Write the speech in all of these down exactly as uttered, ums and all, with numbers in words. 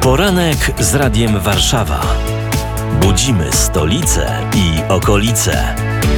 Poranek z Radiem Warszawa. Budzimy stolicę i okolice.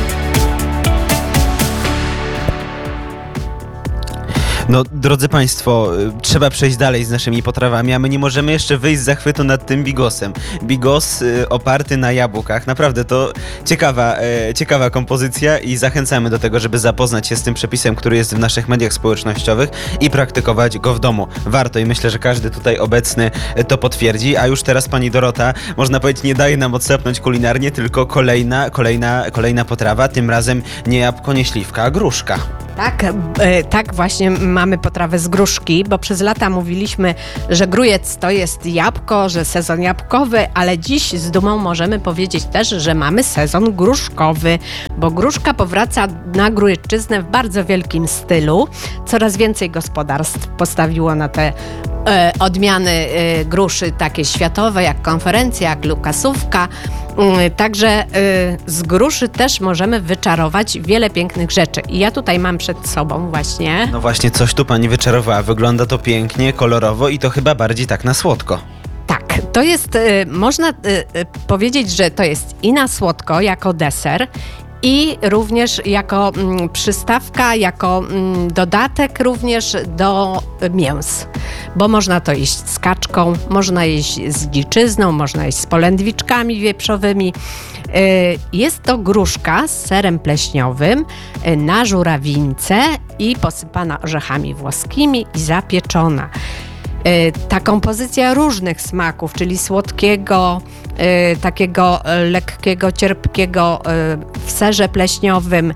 No, drodzy Państwo, trzeba przejść dalej z naszymi potrawami, a my nie możemy jeszcze wyjść z zachwytu nad tym bigosem. Bigos y, oparty na jabłkach. Naprawdę to ciekawa, y, ciekawa kompozycja i zachęcamy do tego, żeby zapoznać się z tym przepisem, który jest w naszych mediach społecznościowych i praktykować go w domu. Warto i myślę, że każdy tutaj obecny to potwierdzi. A już teraz pani Dorota, można powiedzieć, nie daje nam odsapnąć kulinarnie, tylko kolejna, kolejna, kolejna potrawa, tym razem nie jabłko, nie śliwka, a gruszka. Tak, e, tak właśnie mamy potrawę z gruszki, bo przez lata mówiliśmy, że grujec to jest jabłko, że sezon jabłkowy, ale dziś z dumą możemy powiedzieć też, że mamy sezon gruszkowy, bo gruszka powraca na Grójecczyznę w bardzo wielkim stylu. Coraz więcej gospodarstw postawiło na te e, odmiany e, gruszy takie światowe, jak konferencja, jak Lukasówka. Także z gruszy też możemy wyczarować wiele pięknych rzeczy. I ja tutaj mam przed sobą właśnie... No właśnie, coś tu pani wyczarowała. Wygląda to pięknie, kolorowo i to chyba bardziej tak na słodko. Tak, to jest, można powiedzieć, że to jest i na słodko, jako deser, i również jako mm, przystawka, jako mm, dodatek również do mięs. Bo można to jeść z kaczką, można jeść z dziczyzną, można jeść z polędwiczkami wieprzowymi. Yy, jest to gruszka z serem pleśniowym yy, na żurawince i posypana orzechami włoskimi i zapieczona. Ta kompozycja różnych smaków, czyli słodkiego, takiego lekkiego, cierpkiego w serze pleśniowym,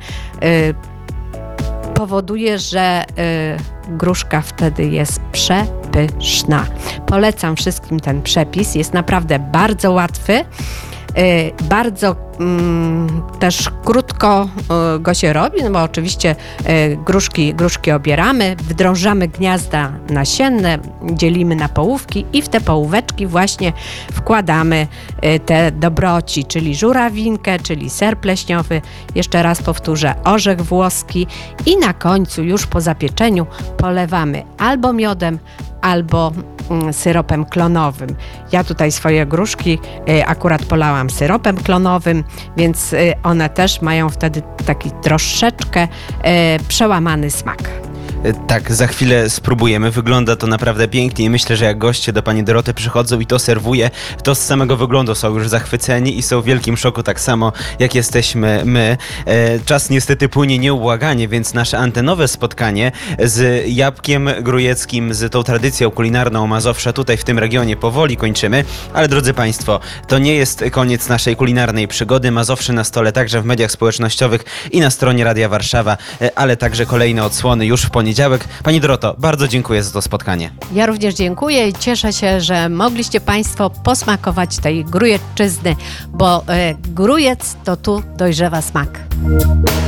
powoduje, że gruszka wtedy jest przepyszna. Polecam wszystkim ten przepis, jest naprawdę bardzo łatwy. Bardzo mm, też krótko y, go się robi, no bo oczywiście y, gruszki, gruszki obieramy, wdrążamy gniazda nasienne, dzielimy na połówki i w te połóweczki właśnie wkładamy y, te dobroci, czyli żurawinkę, czyli ser pleśniowy, jeszcze raz powtórzę, orzech włoski i na końcu już po zapieczeniu polewamy albo miodem, albo mm, syropem klonowym. Ja tutaj swoje gruszki y, akurat polałam syropem klonowym, więc y, one też mają wtedy taki troszeczkę y, przełamany smak. Tak, za chwilę spróbujemy. Wygląda to naprawdę pięknie i myślę, że jak goście do pani Doroty przychodzą i to serwuje, to z samego wyglądu są już zachwyceni i są w wielkim szoku, tak samo jak jesteśmy my. E, czas niestety płynie nieubłaganie, więc nasze antenowe spotkanie z jabłkiem grójeckim, z tą tradycją kulinarną Mazowsza tutaj w tym regionie powoli kończymy. Ale drodzy Państwo, to nie jest koniec naszej kulinarnej przygody. Mazowsze na stole także w mediach społecznościowych i na stronie Radia Warszawa, e, ale także kolejne odsłony już w poniedziałek. Pani Doroto, bardzo dziękuję za to spotkanie. Ja również dziękuję i cieszę się, że mogliście Państwo posmakować tej Grójecczyzny, bo e, Grójec to tu dojrzewa smak.